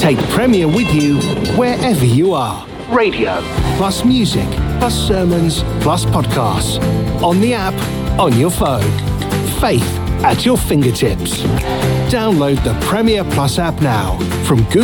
Take Premier with you wherever you are. Radio, plus music, plus sermons, plus podcasts. On the app, on your phone. Faith at your fingertips. Download the Premier Plus app now from Google